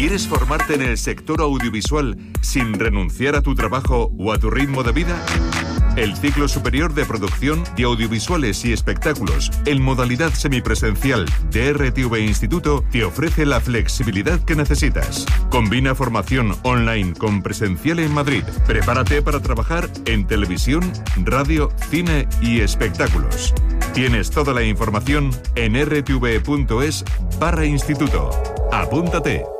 ¿Quieres formarte en el sector audiovisual sin renunciar a tu trabajo o a tu ritmo de vida? El ciclo superior de producción de audiovisuales y espectáculos en modalidad semipresencial de RTV Instituto te ofrece la flexibilidad que necesitas. Combina formación online con presencial en Madrid. Prepárate para trabajar en televisión, radio, cine y espectáculos. Tienes toda la información en rtv.es/instituto. ¡Apúntate!